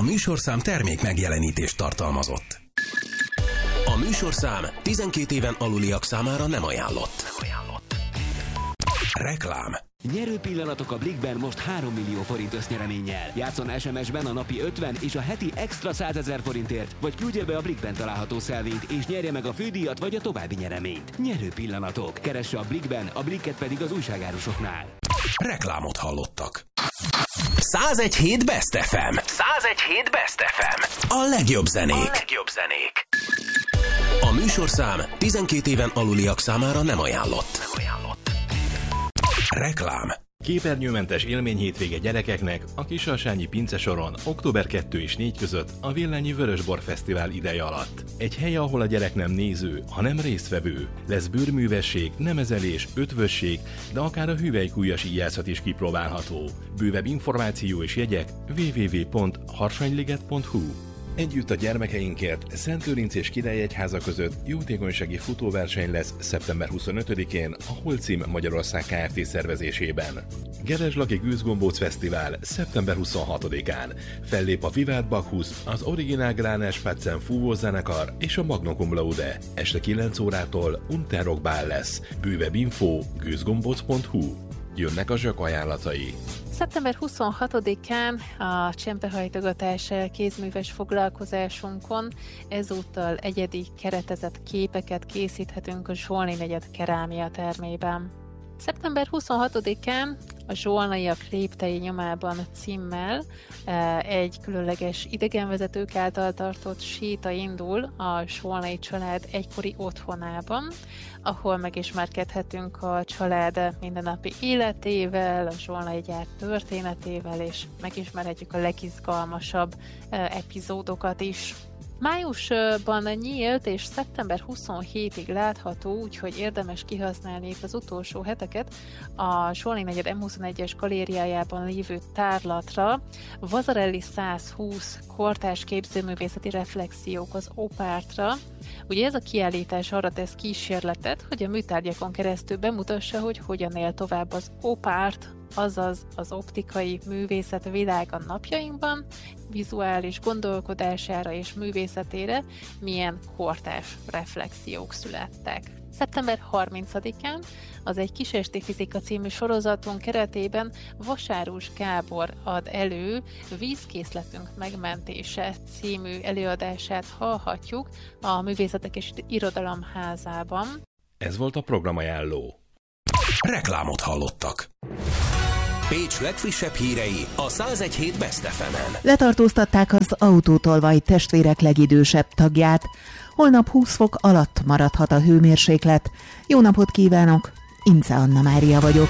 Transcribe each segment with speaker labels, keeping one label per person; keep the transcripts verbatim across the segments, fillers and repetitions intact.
Speaker 1: műsorszám termék megjelenítést tartalmazott. A műsorszám tizenkét éven aluliak számára nem ajánlott. Reklám.
Speaker 2: Nyerő pillanatok a Blikkben most három millió forint össznyereménnyel. Játszon es em es-ben a napi ötven és a heti extra százezer forintért, vagy küldje be a Blikkben található szelvényt, és nyerje meg a fődíjat vagy a további nyereményt. Nyerő pillanatok. Keresse a Blikkben, a Blikket pedig az újságárusoknál.
Speaker 1: Reklámot hallottak. százegy hét Best ef em. százegy hét Best ef em. A legjobb zenék. A legjobb zenék. A műsorszám tizenkét éven aluliak számára nem ajánlott. Nem ajánlott. Reklám.
Speaker 3: Képernyőmentes élményhétvége gyerekeknek a Kisalsányi Pincesoron október kettő és négy között a Villányi Vörösbor Fesztivál ideje alatt. Egy hely, ahol a gyerek nem néző, hanem résztvevő. Lesz bőrművesség, nemezelés, ötvösség, de akár a hüvelykújas íjászat is kipróbálható. Bővebb információ és jegyek double-u double-u double-u pont harsanyliget pont hu. Együtt a gyermekeinkért Szentlőrinc és Királyegyháza között jótékonysági futóverseny lesz szeptember huszonötödikén a Holcim Magyarország Kft. Szervezésében. Gereslaki Gőzgombóc Fesztivál szeptember huszonhatodikán. Fellép a Vivat Bacchus, az Originál Gránás Spatzen fúvó zenekar és a Magna Cum Laude. Este kilenc órától Unterrockbál lesz. Bővebb info gőzgombóc pont hu. Jönnek a zsök ajánlatai.
Speaker 4: szeptember huszonhatodikán a csempehajtogatás kézműves foglalkozásunkon ezúttal egyedi keretezett képeket készíthetünk a Zsolnay negyed kerámia termében. szeptember huszonhatodikán a Zsolnaiak léptei nyomában címmel egy különleges idegenvezetők által tartott séta indul a Zsolnay család egykori otthonában, ahol megismerkedhetünk a család mindennapi életével, a Zsolnay gyár történetével, és megismerhetjük a legizgalmasabb epizódokat is. Májusban nyílt és szeptember huszonhetedikéig látható, úgyhogy érdemes kihasználni itt az utolsó heteket a Zsolnay negyed em huszonegyes galériájában lévő tárlatra Vasarely százhúsz kortárs képzőművészeti reflexiók az opártra. Ugye ez a kiállítás arra tesz kísérletet, hogy a műtárgyakon keresztül bemutassa, hogy hogyan él tovább az opárt, azaz az optikai művészet világa napjainkban, vizuális gondolkodására és művészetére milyen kortárs reflexiók születtek. szeptember harmincadikán az Egy kisesti fizika című sorozatunk keretében Vasárus Gábor ad elő Vízkészletünk megmentése című előadását hallhatjuk a Művészetek és Irodalom Házában.
Speaker 3: Ez volt a programajánló.
Speaker 1: Reklámot hallottak. Pécs legfrissebb hírei a százegy hét Best ef emen.
Speaker 5: Letartóztatták az autótolvaj testvérek legidősebb tagját. Holnap húsz fok alatt maradhat a hőmérséklet. Jó napot kívánok! Ince Anna Mária vagyok.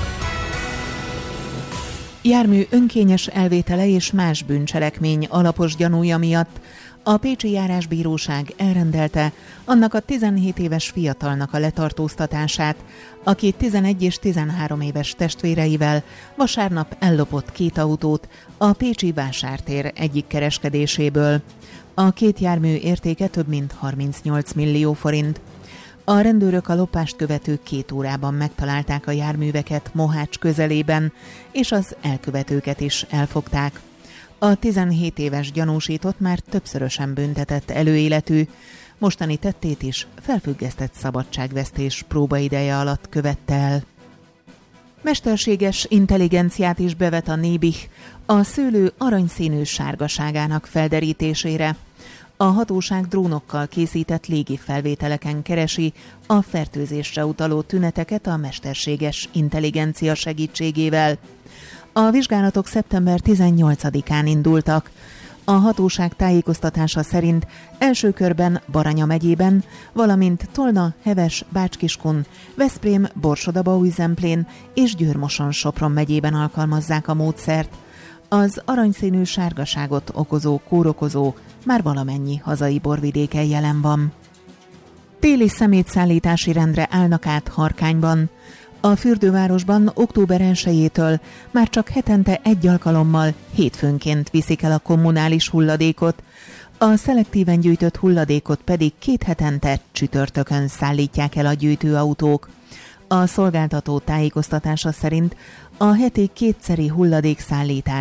Speaker 5: Jármű önkényes elvétele és más bűncselekmény alapos gyanúja miatt a pécsi járásbíróság elrendelte annak a tizenhét éves fiatalnak a letartóztatását, aki tizenegy és tizenhárom éves testvéreivel vasárnap ellopott két autót a pécsi vásártér egyik kereskedéséből. A két jármű értéke több mint harmincnyolc millió forint. A rendőrök a lopást követő két órában megtalálták a járműveket Mohács közelében, és az elkövetőket is elfogták. A tizenhét éves gyanúsított már többszörösen büntetett előéletű, mostani tettét is felfüggesztett szabadságvesztés próbaideje alatt követte el. Mesterséges intelligenciát is bevet a Nébih a szőlő aranyszínű sárgaságának felderítésére. A hatóság drónokkal készített légi felvételeken keresi a fertőzésre utaló tüneteket a mesterséges intelligencia segítségével. A vizsgálatok szeptember tizennyolcadikán indultak. A hatóság tájékoztatása szerint első körben Baranya megyében, valamint Tolna, Heves, Bács-Kiskun, Veszprém, Borsod-Abaúj-Zemplén és Győr-Moson-Sopron megyében alkalmazzák a módszert. Az aranyszínű sárgaságot okozó kórokozó már valamennyi hazai borvidéken jelen van. Téli szemétszállítási rendre állnak át Harkányban. A fürdővárosban október elsejétől már csak hetente egy alkalommal hétfőnként viszik el a kommunális hulladékot, a szelektíven gyűjtött hulladékot pedig két hetente csütörtökön szállítják el a gyűjtőautók. A szolgáltató tájékoztatása szerint a heti kétszeri hulladékszállítás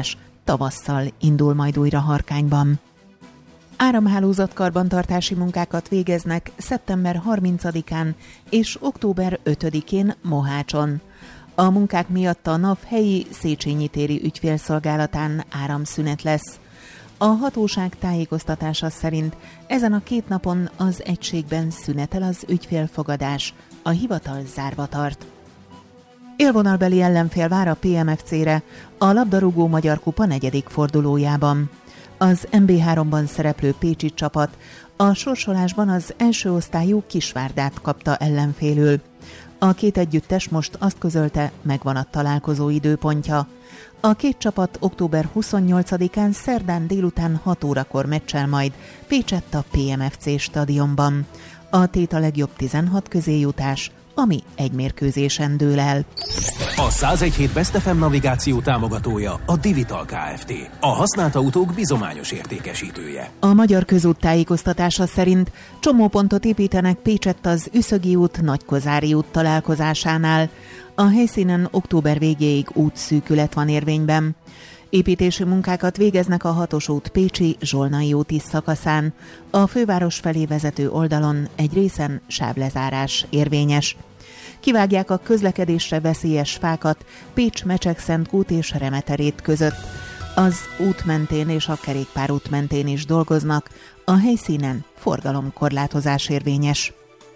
Speaker 5: tavasszal indul majd újra Harkányban. Áramhálózat-karbantartási munkákat végeznek szeptember harmincadikán és október ötödikén Mohácson. A munkák miatt a NAV helyi Széchenyi téri ügyfélszolgálatán áramszünet lesz. A hatóság tájékoztatása szerint ezen a két napon az egységben szünetel az ügyfélfogadás, a hivatal zárva tart. Élvonalbeli ellenfél vár a pé em ef cére a labdarúgó Magyar Kupa negyedik fordulójában. Az em bé háromban szereplő pécsi csapat a sorsolásban az első osztályú Kisvárdát kapta ellenfélül. A két együttes most azt közölte, megvan a találkozó időpontja. A két csapat október huszonnyolcadikán szerdán délután hat órakor meccsel majd Pécsett a pé em ef cé stadionban. A tét a legjobb tizenhat közé jutás, ami egy mérkőzésen dől el.
Speaker 1: A száz egy hét Best ef em navigáció támogatója a Divital Kft. A használt autók bizományos értékesítője.
Speaker 5: A Magyar Közút tájékoztatása szerint csomópontot építenek Pécsett az Üszögi út Nagykozári út találkozásánál. A helyszínen október végéig útszűkület van érvényben. Építési munkákat végeznek a hatos út Pécsi Zsolnai úti szakaszán. A főváros felé vezető oldalon egy részen sávlezárás érvényes. Kivágják a közlekedésre veszélyes fákat Pécs-Mecsekszentkút és Remeterét között. Az út mentén és a kerékpárút mentén is dolgoznak, a helyszínen forgalomkorlátozás érvényes.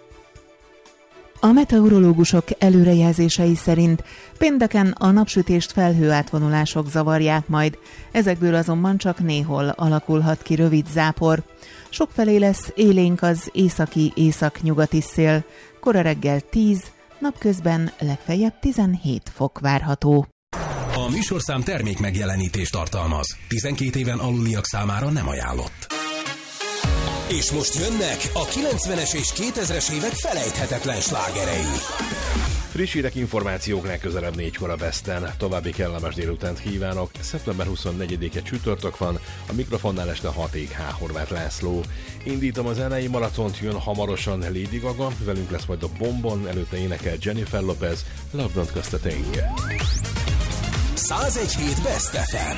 Speaker 5: A meteorológusok előrejelzései szerint pénteken a napsütést felhőátvonulások zavarják majd, ezekből azonban csak néhol alakulhat ki rövid zápor. Sokfelé lesz élénk az északi északnyugati szél, kora reggel tíz, napközben legfeljebb tizenhét fok várható.
Speaker 1: A műsorszám termék megjelenítést tartalmaz. tizenkét éven aluliak számára nem ajánlott. És most jönnek a kilencvenes és kétezres évek felejthetetlen slágerei.
Speaker 3: Friss hírek, információk legközelebb négykor a Besten. További kellemes délutánt kívánok. szeptember huszonnegyedike csütörtök van, a mikrofonnál este hatig H. Horváth László. Indítom a zenei maratont, jön hamarosan Lady Gaga, velünk lesz majd a Bombon, előtte énekel Jennifer Lopez, Love Don't Cost a Thing.
Speaker 1: száz egy hét Best ef em.